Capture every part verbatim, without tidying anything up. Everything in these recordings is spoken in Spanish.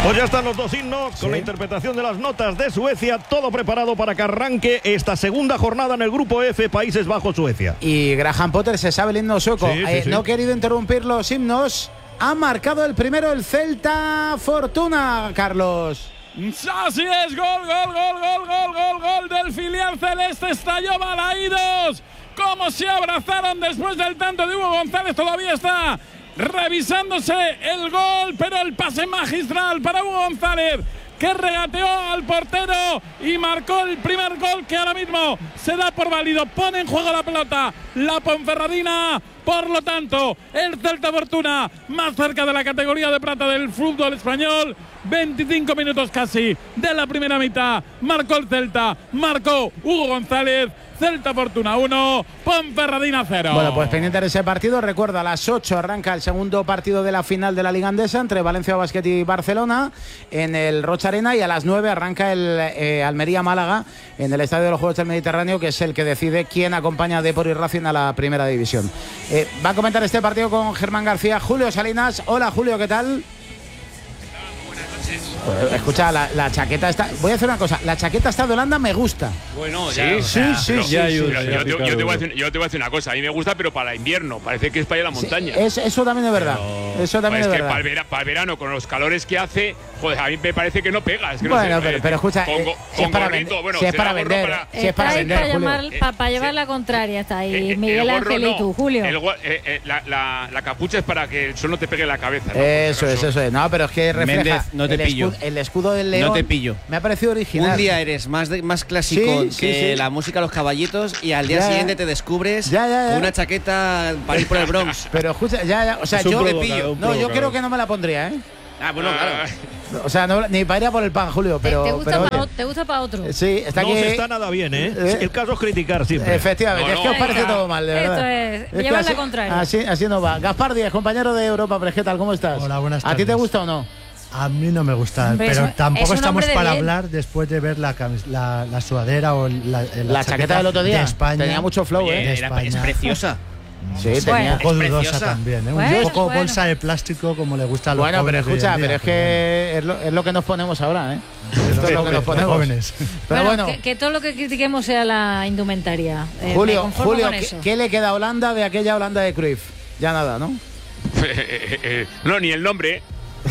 Pues ya están los dos himnos con sí. la interpretación de las notas de Suecia, todo preparado para que arranque esta segunda jornada en el grupo F, Países Bajos-Suecia. Y Graham Potter se sabe el himno sueco. Sí, sí, eh, sí. No he querido interrumpir los himnos. Ha marcado el primero el Celta Fortuna, Carlos. Así es, gol, gol, gol, gol, gol, gol, gol del filial celeste. Estalló Balaídos. Cómo se abrazaron después del tanto de Hugo González. Todavía está revisándose el gol, pero el pase magistral para Hugo González, que regateó al portero y marcó el primer gol, que ahora mismo se da por válido. Pone en juego la pelota la Ponferradina. Por lo tanto, el Celta Fortuna más cerca de la categoría de plata del fútbol español. veinticinco minutos casi de la primera mitad. Marcó el Celta, marcó Hugo González. Celta Fortuna uno, Ponferradina cero. Bueno, pues pendiente de ese partido. Recuerda, a las ocho arranca el segundo partido de la final de la Liga Andesa entre Valencia Basket y Barcelona en el Rocha Arena, y a las nueve arranca el eh, Almería-Málaga en el Estadio de los Juegos del Mediterráneo, que es el que decide quién acompaña a Depor y Racing a la primera división. Eh, va a comentar este partido con Germán García, Julio Salinas. Hola, Julio, ¿qué tal? Pues, escucha, la, la chaqueta está. Voy a hacer una cosa. La chaqueta está de Holanda, me gusta. Bueno, sí, ya, sí, sea, sí, pero, sí, ya sí, yo, sí, yo, sí, yo, sí, yo, te voy a decir, yo te voy a decir una cosa. A mí me gusta, pero para invierno. Parece que es para ir a la montaña. Sí, es, eso también es verdad. Pero, eso también pues es que verdad. Para el, vera, para el verano, con los calores que hace, joder, a mí me parece que no pega. Es que bueno, no sé, pero, pero escucha, con, eh, con si es para gorrito, vender, bueno, si es para gorro vender, para, si es para Está ahí vender, para, Julio. llamar, Eh, para, para sí. llevar la contraria, está ahí Eh, eh, Miguel el gorro Ángel y no. tú, Julio. El, eh, eh, la, la, la capucha es para que el sol no te pegue en la cabeza, ¿no? Eso es, eso es. No, pero es que refleja Méndez, no te el, pillo. escudo, el escudo del León. No te pillo. Me ha parecido original. Un día eres más, de, más clásico Sí, sí, que sí. la música de los caballitos, y al día Ya, siguiente ya. te descubres Ya, ya, ya. con una chaqueta para ir por el Bronx. Pero escucha, ya, ya, o sea, Es un yo provocador, pillo. un No, yo provocador. creo que no me la pondría, ¿eh? Ah, bueno, claro. O sea, no, ni para ir a por el pan, Julio, pero. ¿Te, te gusta pero, para, oye, te gusta para otro? sí, está no aquí. se está nada bien, ¿eh? Eh, El caso es criticar siempre. Efectivamente, No, es que os no. parece todo mal, de Esto verdad. es, que llevar la así- contraria. Así, así no va. Gaspar Díaz, compañero de Europa Press, ¿qué tal? ¿Cómo estás? Hola, buenas ¿A ti te tardes. gusta o no? A mí no me gusta, Hombre, pero es- tampoco es un estamos hombre de para bien. hablar después de ver la, camis- la, la sudadera o la, la, La chaqueta del otro día de España. tenía mucho flow, Oye, ¿eh? de era- España. es preciosa. Sí, Bueno. tenía. Un poco Es dudosa preciosa. también, ¿eh? Bueno, Un poco bueno. bolsa de plástico como le gusta a los Bueno, pero jóvenes de hoy escucha, en día, pero es que es lo, es lo que nos ponemos ahora, ¿eh? Esto es lo que nos los ponemos. jóvenes. Pero bueno, que, que todo lo que critiquemos sea la indumentaria. Eh, me Julio, conformo Julio, con ¿qué, eso. qué le queda a Holanda de aquella Holanda de Cruyff? Ya nada, ¿no? no, ni el nombre.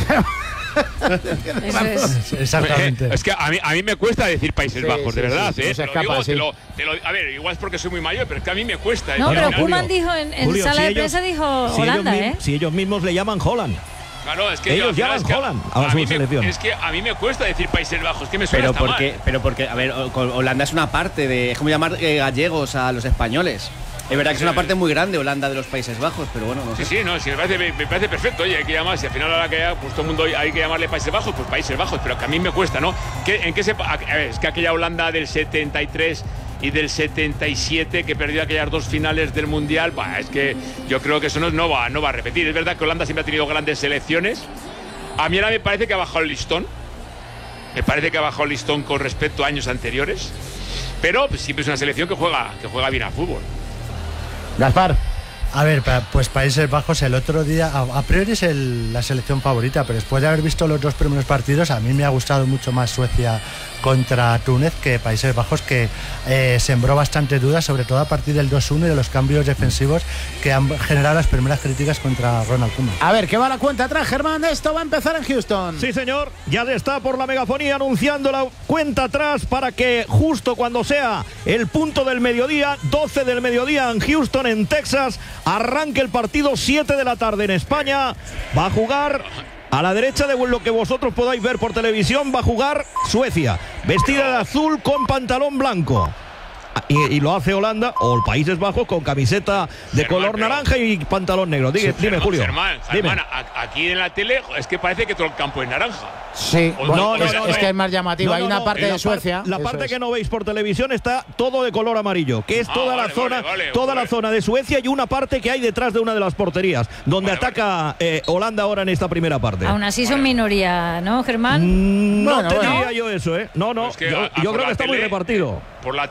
Eso es. Exactamente. Es que a mí, a mí me cuesta decir Países Sí, Bajos, de sí, verdad. sí, ¿eh? no se Te lo escapa, digo, sí. te lo- te lo- a ver, igual es porque soy muy mayor, pero es que a mí me cuesta. ¿eh? No, Al pero final- Koeman dijo en, en Julio, sala si de ellos- prensa, dijo si Holanda, ellos, ¿eh? mi- si ellos mismos le llaman Holland. Claro, es que Ellos yo, al final llaman es que Holland a a su mí me- selección. Es que a mí me cuesta decir Países Bajos, que me suena Pero hasta porque, mal. pero porque, a ver, o- con- Holanda es una parte de. Es como llamar eh, gallegos a los españoles. Es verdad que es una parte muy grande Holanda de los Países Bajos, pero bueno, no Sí, sé. sí, no, sí, me parece, me, me parece perfecto. Oye, hay que llamar, si al final ahora que ya, pues todo el mundo hay que llamarle Países Bajos, pues Países Bajos, pero que a mí me cuesta, ¿no? ¿Qué, ¿En qué se, a ver, es que aquella Holanda del setenta y tres y del setenta y siete que perdió aquellas dos finales del Mundial, bah, es que yo creo que eso no, no, va, no va a repetir. Es verdad que Holanda siempre ha tenido grandes selecciones. A mí ahora me parece que ha bajado el listón. Me parece que ha bajado el listón con respecto a años anteriores. Pero pues, siempre es una selección que juega, que juega bien al fútbol. Gaspar. A ver, pa- pues Países Bajos el otro día, a, a priori es el- la selección favorita, pero después de haber visto los dos primeros partidos, a mí me ha gustado mucho más Suecia contra Túnez que Países Bajos, que eh, sembró bastante dudas, sobre todo a partir del dos uno y de los cambios defensivos que han generado las primeras críticas contra Ronald Koeman. A ver, ¿qué va la cuenta atrás, Germán? Esto va a empezar en Houston. Sí, señor. Ya se está por la megafonía anunciando la cuenta atrás para que justo cuando sea el punto del mediodía, doce del mediodía en Houston, en Texas, arranque el partido, siete de la tarde en España. Va a jugar a la derecha de lo que vosotros podáis ver por televisión, va a jugar Suecia, vestida de azul con pantalón blanco. Y, y lo hace Holanda o Países Bajos con camiseta de Germán, color pero- naranja y pantalón negro. Dime, dime Germán, Julio. Germán, Dime. Germán, a- aquí en la tele es que parece que todo el campo es naranja. Sí, O- bueno, no, no, es, no, es no. que es más llamativo. No, Hay no, una no, parte en de la Suecia. par- la eso parte es. que no veis por televisión está todo de color amarillo, que es Ah, toda vale, la zona, vale, vale, toda vale. la zona de Suecia y una parte que hay detrás de una de las porterías, donde Vale, ataca eh, Holanda ahora en esta primera parte. Aún así son minoría, ¿no, Germán? Mm, no Bueno, te bueno. diría yo eso, ¿eh? No, no. Es que yo a- a yo por creo la que está muy tele- repartido. Por la tele engaña.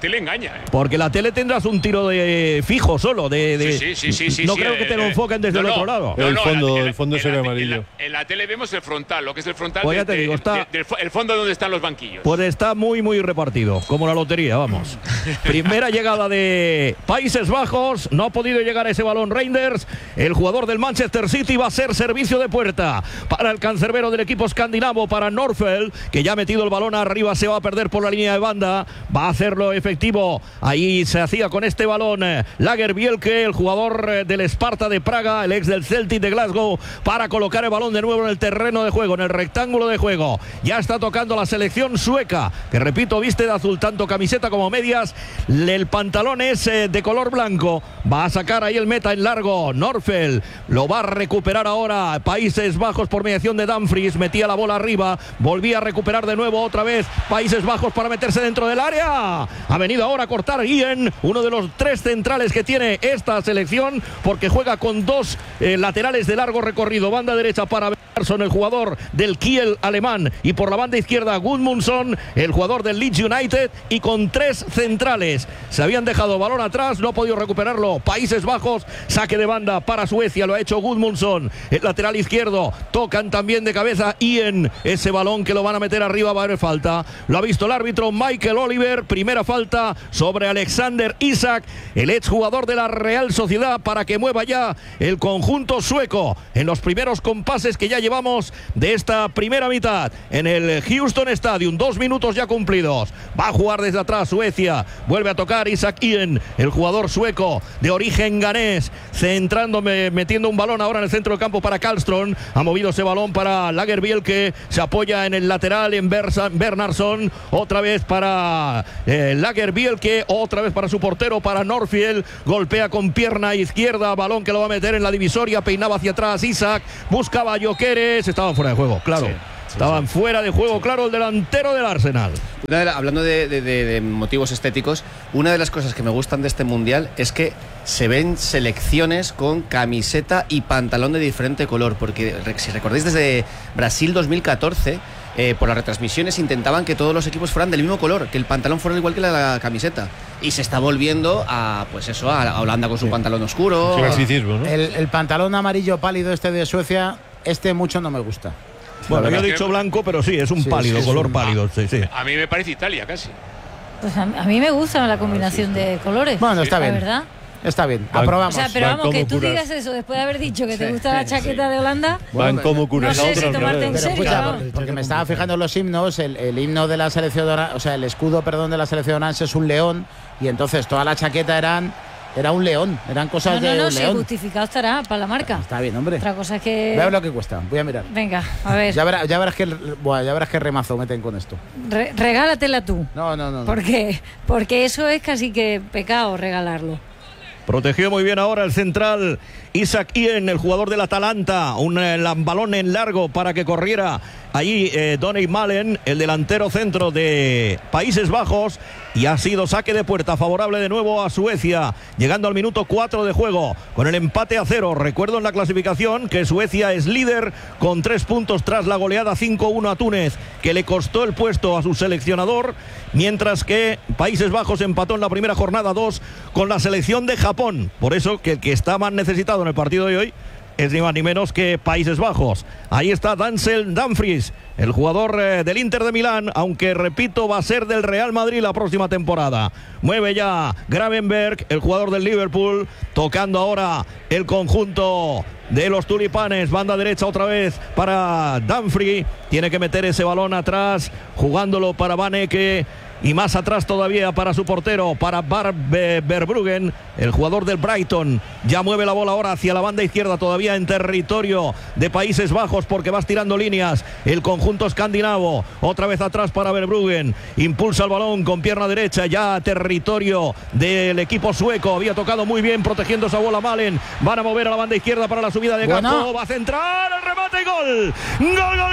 España. ¿eh? Porque la tele tendrás un tiro de fijo solo. De, de sí, sí, sí, sí, no sí, creo eh, que te lo eh, enfoquen desde no, el otro no, lado. No, el no, fondo, en la, el fondo en sería la, amarillo. En la, en la tele vemos el frontal, lo que es el frontal. Pues de, ya te de, digo, está- de, de, el fondo donde están los banquillos. Pues está muy, muy repartido, como la lotería, vamos. Primera llegada de Países Bajos, no ha podido llegar a ese balón Reinders. El jugador del Manchester City va a ser servicio de puerta para el cancerbero del equipo escandinavo, para Norfeld, que ya ha metido el balón arriba, se va a perder por la línea de banda, va a hacerlo efectivo. Ahí se hacía con este balón eh, Lagerbielke, el jugador eh, del Sparta de Praga, el ex del Celtic de Glasgow, para colocar el balón de nuevo en el terreno de juego, en el rectángulo de juego. Ya está tocando la selección sueca, que repito, viste de azul tanto camiseta como medias. El pantalón es eh, de color blanco. Va a sacar ahí el meta en largo. Norfeld lo va a recuperar ahora. Países Bajos por mediación de Dumfries. Metía la bola arriba. Volvía a recuperar de nuevo otra vez Países Bajos para meterse dentro del área. Ha venido ahora a cortar Ian, uno de los tres centrales que tiene esta selección, porque juega con dos eh, laterales de largo recorrido. Banda derecha para Persson, el jugador del Kiel alemán, y por la banda izquierda Gudmundsson, el jugador del Leeds United, y con tres centrales. Se habían dejado balón atrás, no ha podido recuperarlo Países Bajos. Saque de banda para Suecia, lo ha hecho Gudmundsson, el lateral izquierdo. Tocan también de cabeza Ian, ese balón que lo van a meter arriba, va a haber falta. Lo ha visto el árbitro Michael Oliver. Primera falta sobre Alexander Isak, el exjugador de la Real Sociedad, para que mueva ya el conjunto sueco en los primeros compases que ya llevamos de esta primera mitad en el Houston Stadium. Dos minutos ya cumplidos. Va a jugar desde atrás Suecia. Vuelve a tocar Isak Ian, el jugador sueco de origen ganés, centrándome, metiendo un balón ahora en el centro del campo para Karlström. Ha movido ese balón para Lagerbielke, se apoya en el lateral en Bernhardsson. Otra vez para eh, Lagerbielke, otra vez para su portero, para Norfeld. Golpea con pierna izquierda, balón que lo va a meter en la divisoria. Peinaba hacia atrás Isak, buscaba a Gyökeres. Estaban fuera de juego, claro. Sí. Sí, Estaban sí. fuera de juego, claro, el delantero del Arsenal. Una de la, hablando de, de, de, de motivos estéticos, una de las cosas que me gustan de este Mundial es que se ven selecciones con camiseta y pantalón de diferente color, porque si recordáis desde Brasil dos mil catorce, eh, por las retransmisiones intentaban que todos los equipos fueran del mismo color, que el pantalón fuera igual que la, la camiseta, y se está volviendo a, pues eso, a Holanda con su sí. pantalón oscuro. Clasicismo, ¿no? El, el pantalón amarillo pálido este de Suecia, este mucho no me gusta. Bueno, yo he dicho blanco, pero sí, es un sí, pálido, sí, color un... pálido. Sí, sí. A mí me parece Italia casi. Pues a, a mí me gusta la combinación de colores. Bueno, está bien. La verdad. Está bien, aprobamos. O sea, pero Van vamos, que tú curas. digas eso después de haber dicho que te Sí, gusta la chaqueta sí. de Holanda. Van Bueno, como curas. no sé si otros tomarte en revés. serio. Escucha, Claro. porque, porque me estaba fijando en los himnos, el, el himno de la selección, o sea, el escudo, perdón, de la selección orange es un león, y entonces toda la chaqueta eran era un león, eran cosas No, no, de no, un sí, león. justificado estará para la marca. Está bien, hombre. Otra cosa es que... Voy a ver lo que cuesta, voy a mirar. Venga, a ver. Ya verás, ya verás que bueno, ya verás qué remazo meten con esto. Re- regálatela tú. No, no, no. no. ¿Por qué? Porque eso es casi que pecado regalarlo. Protegió muy bien ahora el central Isak Ian, el jugador del Atalanta. Un eh, balón en largo para que corriera allí eh, Donny Malen, el delantero centro de Países Bajos. Y ha sido saque de puerta favorable de nuevo a Suecia, llegando al minuto cuatro de juego con el empate a cero. Recuerdo en la clasificación que Suecia es líder con tres puntos tras la goleada cinco uno a Túnez, que le costó el puesto a su seleccionador, mientras que Países Bajos empató en la primera jornada dos con la selección de Japón. Por eso que el que está más necesitado en el partido de hoy es ni más ni menos que Países Bajos. Ahí está Denzel Dumfries, el jugador eh, del Inter de Milán, aunque repito, va a ser del Real Madrid la próxima temporada. Mueve ya Gravenberg, el jugador del Liverpool, tocando ahora el conjunto de los tulipanes. Banda derecha otra vez para Dumfries. Tiene que meter ese balón atrás, jugándolo para Van Ecke. Y más atrás todavía para su portero, para Bar Verbruggen, el jugador del Brighton. Ya mueve la bola ahora hacia la banda izquierda, todavía en territorio de Países Bajos, porque va estirando líneas el conjunto escandinavo. Otra vez atrás para Verbruggen, impulsa el balón con pierna derecha, ya a territorio del equipo sueco. Había tocado muy bien protegiendo esa bola Malen. Van a mover a la banda izquierda para la subida de bueno. campo, va a centrar el remate y gol. Gol, gol.